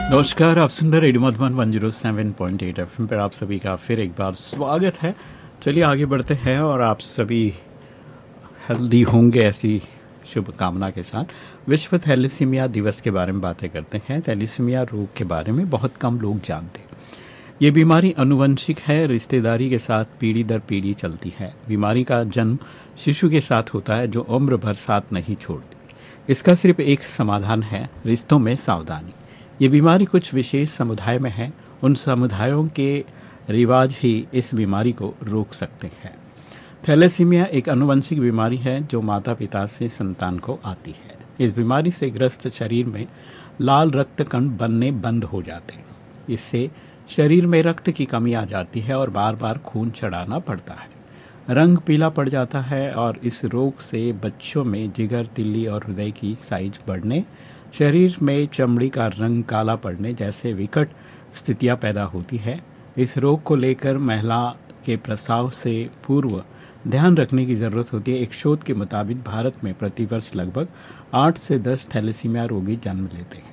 नमस्कार, आप सुन रहे रेडियो मधुबन 107.8 एफएम पर आप सभी का फिर एक बार स्वागत है। चलिए आगे बढ़ते हैं और आप सभी हेल्दी होंगे ऐसी शुभकामना के साथ विश्व थैलेसीमिया दिवस के बारे में बातें करते हैं। थैलेसीमिया रोग के बारे में बहुत कम लोग जानते हैं। ये बीमारी आनुवंशिक है, रिश्तेदारी के साथ पीढ़ी दर पीढ़ी चलती है। बीमारी का जन्म शिशु के साथ होता है जो उम्र भर साथ नहीं छोड़ती। इसका सिर्फ एक समाधान है, रिश्तों में सावधानी। ये बीमारी कुछ विशेष समुदाय में है, उन समुदायों के रिवाज ही इस बीमारी को रोक सकते हैं। थैलेसीमिया एक आनुवंशिक बीमारी है जो माता पिता से संतान को आती है। इस बीमारी से ग्रस्त शरीर में लाल रक्त कण बनने बंद हो जाते हैं। इससे शरीर में रक्त की कमी आ जाती है और बार बार खून चढ़ाना पड़ता है। रंग पीला पड़ जाता है और इस रोग से बच्चों में जिगर, तिल्ली और हृदय की साइज बढ़ने, शरीर में चमड़ी का रंग काला पड़ने जैसे विकट स्थितियां पैदा होती है। इस रोग को लेकर महिला के प्रसव से पूर्व ध्यान रखने की ज़रूरत होती है। एक शोध के मुताबिक भारत में प्रतिवर्ष लगभग 8 से 10 थैलेसीमिया रोगी जन्म लेते हैं।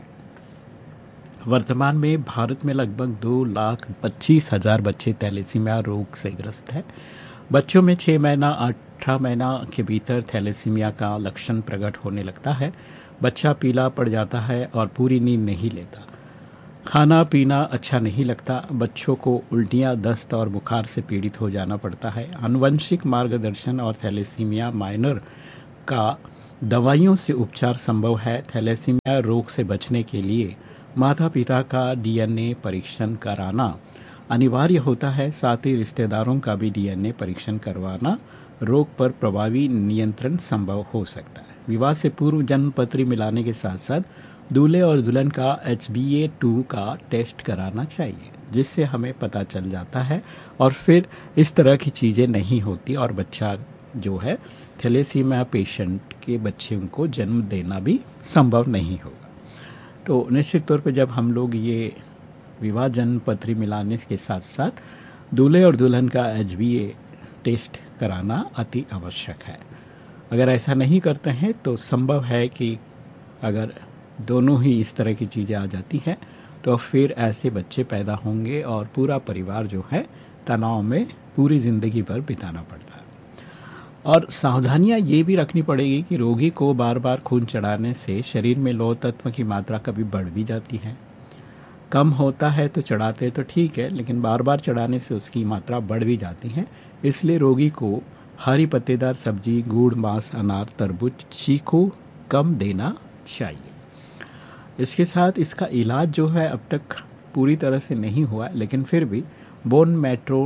वर्तमान में भारत में लगभग 2,25,000 बच्चे थैलेसीमिया रोग से ग्रस्त हैं। बच्चों में 6 महीना 18 महीना के भीतर थैलेसीमिया का लक्षण प्रकट होने लगता है। बच्चा पीला पड़ जाता है और पूरी नींद नहीं लेता। खाना पीना अच्छा नहीं लगता। बच्चों को उल्टियाँ, दस्त और बुखार से पीड़ित हो जाना पड़ता है। आनुवंशिक मार्गदर्शन और थैलेसीमिया माइनर का दवाइयों से उपचार संभव है। थैलेसीमिया रोग से बचने के लिए माता पिता का डीएनए परीक्षण कराना अनिवार्य होता है। साथ ही रिश्तेदारों का भी डीएनए परीक्षण करवाना रोग पर प्रभावी नियंत्रण संभव हो सकता है। विवाह से पूर्व जन्म पत्री मिलाने के साथ साथ दूल्हे और दुल्हन का HbA2 का टेस्ट कराना चाहिए, जिससे हमें पता चल जाता है और फिर इस तरह की चीज़ें नहीं होती और बच्चा जो है थैलेसीमिया पेशेंट के बच्चे को जन्म देना भी संभव नहीं होगा। तो निश्चित तौर पर जब हम लोग ये विवाह जन्म पत्री मिलाने के साथ साथ दूल्हे और दुल्हन का HbA टेस्ट कराना अति आवश्यक है। अगर ऐसा नहीं करते हैं तो संभव है कि अगर दोनों ही इस तरह की चीज़ें आ जाती हैं तो फिर ऐसे बच्चे पैदा होंगे और पूरा परिवार जो है तनाव में पूरी ज़िंदगी भर बिताना पड़ता है। और सावधानियां ये भी रखनी पड़ेगी कि रोगी को बार बार खून चढ़ाने से शरीर में लौह तत्व की मात्रा कभी बढ़ भी जाती है। कम होता है तो चढ़ाते तो ठीक है, लेकिन बार बार चढ़ाने से उसकी मात्रा बढ़ भी जाती है। इसलिए रोगी को हरी पत्तेदार सब्जी, गुड़, मांस, अनार, तरबूज, चीकू कम देना चाहिए। इसके साथ इसका इलाज जो है अब तक पूरी तरह से नहीं हुआ, लेकिन फिर भी बोन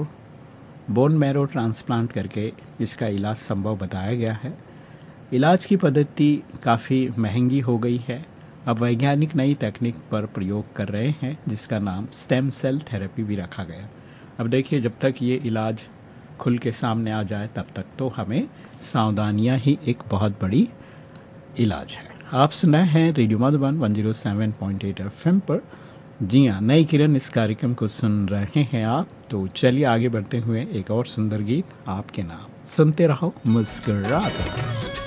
मैरो ट्रांसप्लांट करके इसका इलाज संभव बताया गया है। इलाज की पद्धति काफ़ी महंगी हो गई है। अब वैज्ञानिक नई तकनीक पर प्रयोग कर रहे हैं जिसका नाम स्टेम सेल थेरेपी भी रखा गया। अब देखिए, जब तक ये इलाज खुल के सामने आ जाए तब तक तो हमें सावधानियां ही एक बहुत बड़ी इलाज है। आप सुना है रेडियो मधुबन 107.8 एफएम पर। जी हाँ, नई किरण इस कार्यक्रम को सुन रहे हैं आप। तो चलिए आगे बढ़ते हुए एक और सुंदर गीत आपके नाम सुनते रहो, मुस्कुराते रहो।